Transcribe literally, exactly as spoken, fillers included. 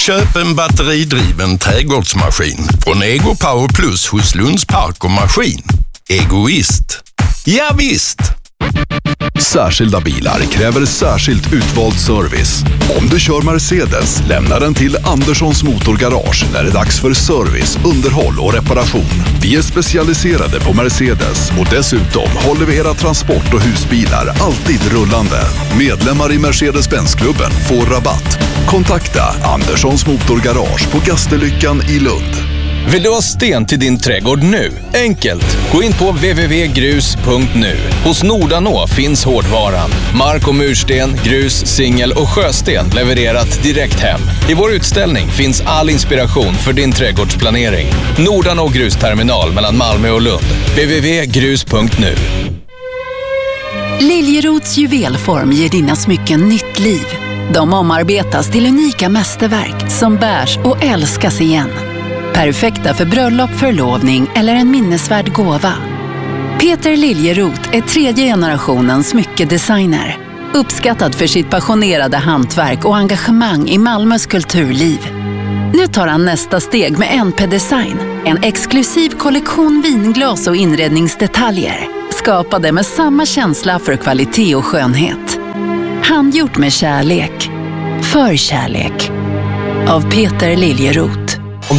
Köp en batteridriven trädgårdsmaskin från Ego Power Plus hos Lunds Park och Maskin. Egoist. Ja visst! Särskilda bilar kräver särskilt utvald service. Om du kör Mercedes, lämna den till Anderssons Motorgarage när det är dags för service, underhåll och reparation. Vi är specialiserade på Mercedes och dessutom håller vi era transport- och husbilar alltid rullande. Medlemmar i Mercedes-Benz-klubben får rabatt. Kontakta Anderssons Motorgarage på Gasterlyckan i Lund. Vill du ha sten till din trädgård nu? Enkelt! Gå in på w w w punkt grus punkt nu. Hos Nordanå finns hårdvaran. Mark- och mursten, grus, singel och sjösten levererat direkt hem. I vår utställning finns all inspiration för din trädgårdsplanering. Nordanå grusterminal mellan Malmö och Lund. w w w punkt grus punkt nu. Liljerots juvelform ger dina smycken nytt liv. De omarbetas till unika mästerverk som bärs och älskas igen. Perfekta för bröllop, förlovning eller en minnesvärd gåva. Peter Liljeroth är tredje generationens smyckedesigner. Uppskattad för sitt passionerade hantverk och engagemang i Malmös kulturliv. Nu tar han nästa steg med N P Design. En exklusiv kollektion vinglas och inredningsdetaljer. Skapade med samma känsla för kvalitet och skönhet. Handgjort med kärlek. För kärlek. Av Peter Liljeroth.